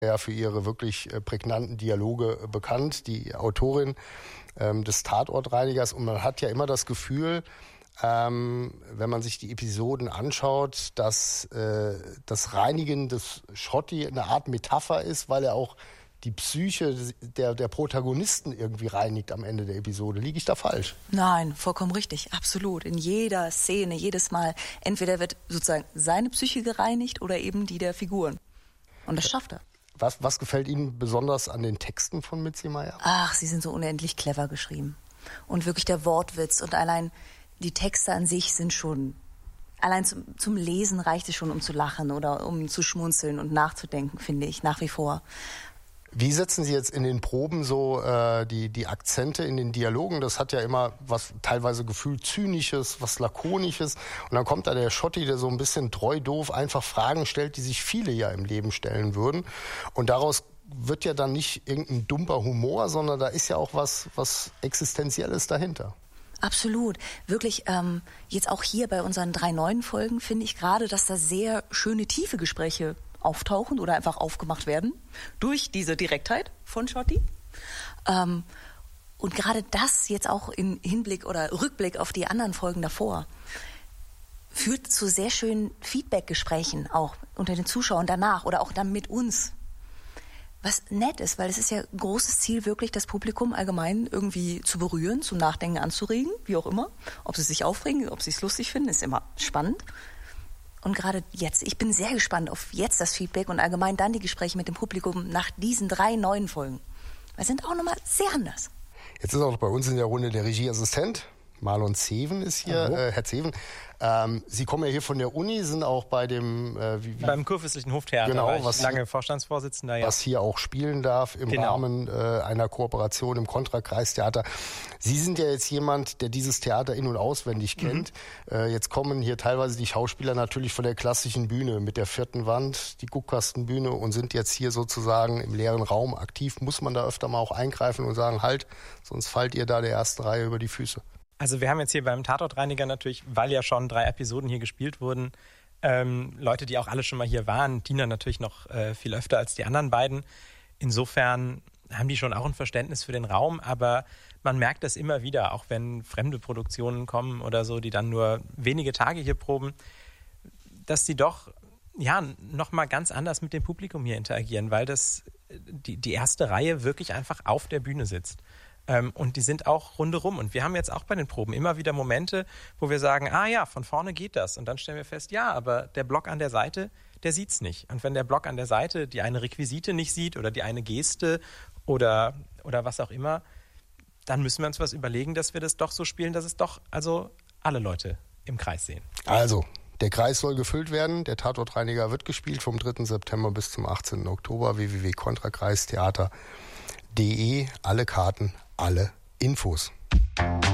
Ja, für ihre wirklich prägnanten Dialoge bekannt, die Autorin des Tatortreinigers. Und man hat ja immer das Gefühl, wenn man sich die Episoden anschaut, dass das Reinigen des Schotti eine Art Metapher ist, weil er auch die Psyche der Protagonisten irgendwie reinigt am Ende der Episode. Liege ich da falsch? Nein, vollkommen richtig, absolut. In jeder Szene, jedes Mal, entweder wird sozusagen seine Psyche gereinigt oder eben die der Figuren. Und das schafft er. Was gefällt Ihnen besonders an den Texten von Mitzi Meier? Ach, sie sind so unendlich clever geschrieben. Und wirklich der Wortwitz und allein die Texte an sich sind schon, allein zum Lesen reicht es schon, um zu lachen oder um zu schmunzeln und nachzudenken, finde ich, nach wie vor. Wie setzen Sie jetzt in den Proben so die Akzente in den Dialogen? Das hat ja immer was teilweise gefühlt Zynisches, was Lakonisches. Und dann kommt da der Schotti, der so ein bisschen treu doof einfach Fragen stellt, die sich viele ja im Leben stellen würden. Und daraus wird ja dann nicht irgendein dumper Humor, sondern da ist ja auch was Existenzielles dahinter. Absolut. Wirklich, jetzt auch hier bei unseren 3 neuen Folgen finde ich gerade, dass da sehr schöne, tiefe Gespräche auftauchen oder einfach aufgemacht werden durch diese Direktheit von Schotti. Und gerade das jetzt auch im Hinblick oder Rückblick auf die anderen Folgen davor führt zu sehr schönen Feedback-Gesprächen auch unter den Zuschauern danach oder auch dann mit uns. Was nett ist, weil es ist ja ein großes Ziel, wirklich das Publikum allgemein irgendwie zu berühren, zum Nachdenken anzuregen, wie auch immer. Ob sie sich aufregen, ob sie es lustig finden, ist immer spannend. Und gerade jetzt, ich bin sehr gespannt auf jetzt das Feedback und allgemein dann die Gespräche mit dem Publikum nach diesen 3 neuen Folgen. Wir sind auch nochmal sehr anders. Jetzt ist auch bei uns in der Runde der Regieassistent. Marlon Zeven ist hier. Herr Zeven, Sie kommen ja hier von der Uni, sind auch bei dem... beim Kurfürstlichen Hoftheater, genau, war ich lange Vorstandsvorsitzender. Ja. Was hier auch spielen darf im Rahmen einer Kooperation im Kontra-Kreistheater. Sie sind ja jetzt jemand, der dieses Theater in- und auswendig kennt. Jetzt kommen hier teilweise die Schauspieler natürlich von der klassischen Bühne mit der 4. Wand, die Guckkastenbühne und sind jetzt hier sozusagen im leeren Raum aktiv. Muss man da öfter mal auch eingreifen und sagen, halt, sonst fallt ihr da der ersten Reihe über die Füße? Also wir haben jetzt hier beim Tatortreiniger natürlich, weil ja schon 3 Episoden hier gespielt wurden, Leute, die auch alle schon mal hier waren, Dina natürlich noch viel öfter als die anderen beiden. Insofern haben die schon auch ein Verständnis für den Raum, aber man merkt das immer wieder, auch wenn fremde Produktionen kommen oder so, die dann nur wenige Tage hier proben, dass die doch ja noch mal ganz anders mit dem Publikum hier interagieren, weil das die erste Reihe wirklich einfach auf der Bühne sitzt. Und die sind auch rundherum. Und wir haben jetzt auch bei den Proben immer wieder Momente, wo wir sagen, ja, von vorne geht das. Und dann stellen wir fest, ja, aber der Block an der Seite, der sieht's nicht. Und wenn der Block an der Seite die eine Requisite nicht sieht oder die eine Geste oder was auch immer, dann müssen wir uns was überlegen, dass wir das doch so spielen, dass es doch also alle Leute im Kreis sehen. Also, der Kreis soll gefüllt werden. Der Tatortreiniger wird gespielt vom 3. September bis zum 18. Oktober. www.kontrakreistheater.de. Alle Karten, alle Infos.